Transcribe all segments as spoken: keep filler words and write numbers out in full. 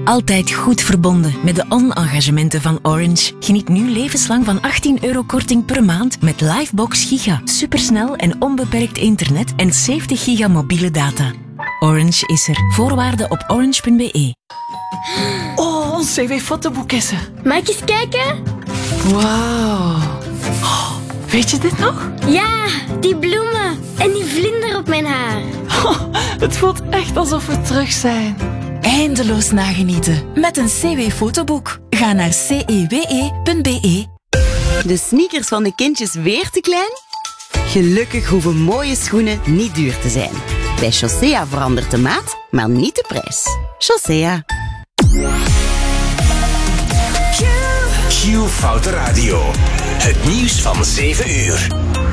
Altijd goed verbonden met de on-engagementen van Orange. Geniet nu levenslang van achttien euro korting per maand met Livebox Giga. Supersnel en onbeperkt internet en zeventig giga mobiele data. Orange is er. Voorwaarden op orange punt b e. Oh, ons C W-fotoboek is er. Mag ik eens kijken? Wauw. Oh, weet je dit nog? Ja, die bloemen en die vlinder op mijn haar. Oh, het voelt echt alsof we terug zijn. Eindeloos nagenieten met een C W-fotoboek. Ga naar cewe punt b e. De sneakers van de kindjes weer te klein? Gelukkig hoeven mooie schoenen niet duur te zijn. Bij Chaussea verandert de maat, maar niet de prijs. Chaussea. Q Foute Radio. Het nieuws van zeven uur.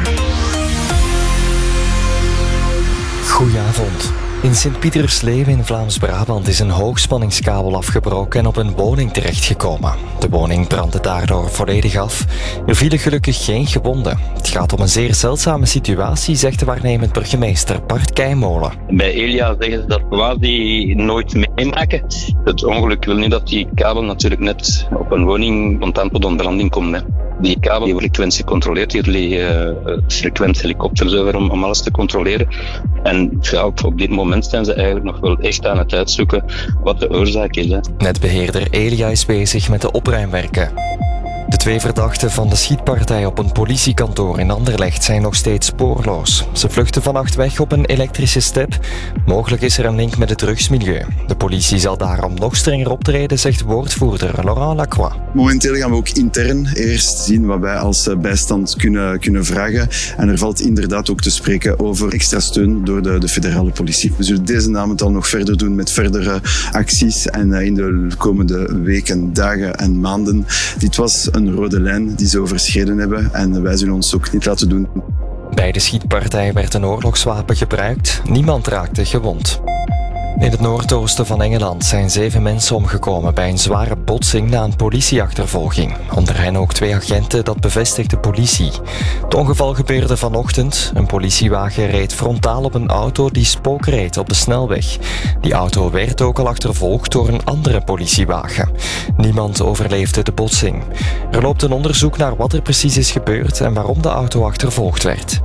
Goedenavond. In Sint-Pietersleeuwen in Vlaams-Brabant is een hoogspanningskabel afgebroken en op een woning terechtgekomen. De woning brandde daardoor volledig af. Er vielen gelukkig geen gewonden. Het gaat om een zeer zeldzame situatie, zegt de waarnemend burgemeester Bart Keimolen. Bij Elia zeggen ze dat we die nooit meemaken. Het ongeluk wil niet dat die kabel natuurlijk net op een woning spontaan tot ontbranding komt. Hè. Die kabel die wordt frequent gecontroleerd. Hier liggen uh, frequent helikopters over om, om alles te controleren. En ja, op, op dit moment zijn ze eigenlijk nog wel echt aan het uitzoeken wat de oorzaak is. Hè. Netbeheerder Elia is bezig met de opruimwerken. De twee verdachten van de schietpartij op een politiekantoor in Anderlecht zijn nog steeds spoorloos. Ze vluchten vannacht weg op een elektrische step. Mogelijk is er een link met het drugsmilieu. De politie zal daarom nog strenger optreden, zegt woordvoerder Laurent Lacroix. Momenteel gaan we ook intern eerst zien wat wij als bijstand kunnen, kunnen vragen. En er valt inderdaad ook te spreken over extra steun door de, de federale politie. We zullen deze namiddag nog verder doen met verdere acties. En in de komende weken, dagen en maanden. Dit was een rode lijn die ze overschreden hebben en wij zullen ons ook niet laten doen. Bij de schietpartij werd een oorlogswapen gebruikt. Niemand raakte gewond. In het noordoosten van Engeland zijn zeven mensen omgekomen bij een zware botsing na een politieachtervolging. Onder hen ook twee agenten, dat bevestigt de politie. Het ongeval gebeurde vanochtend. Een politiewagen reed frontaal op een auto die spookreed op de snelweg. Die auto werd ook al achtervolgd door een andere politiewagen. Niemand overleefde de botsing. Er loopt een onderzoek naar wat er precies is gebeurd en waarom de auto achtervolgd werd.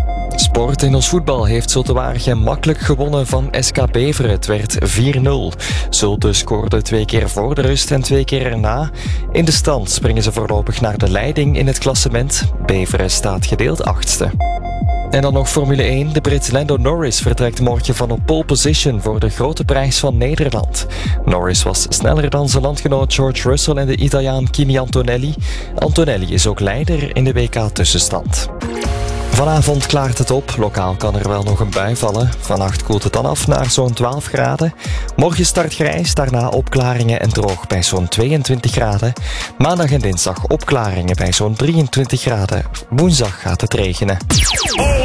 Sport in ons voetbal heeft Zulte makkelijk gewonnen van S K Beveren. Het werd vier nul. Zulte scoorde twee keer voor de rust en twee keer erna. In de stand springen ze voorlopig naar de leiding in het klassement. Beveren staat gedeeld achtste. En dan nog Formule één. De Brit Lando Norris vertrekt morgen van op pole position voor de grote prijs van Nederland. Norris was sneller dan zijn landgenoot George Russell en de Italiaan Kimi Antonelli. Antonelli is ook leider in de W K-tussenstand. Vanavond klaart het op. Lokaal kan er wel nog een bui vallen. Vannacht koelt het dan af naar zo'n twaalf graden. Morgen start grijs, daarna opklaringen en droog bij zo'n tweeëntwintig graden. Maandag en dinsdag opklaringen bij zo'n drieëntwintig graden. Woensdag gaat het regenen.